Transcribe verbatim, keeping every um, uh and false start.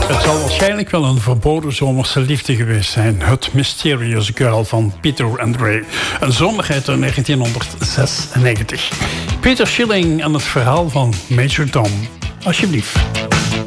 Het zal waarschijnlijk wel een verboden zomerse liefde geweest zijn. Het Mysterious Girl van Peter Andre. Een zomerhit uit negentienhonderdzesennegentig. Peter Schilling en het verhaal van Major Tom. Alsjeblieft.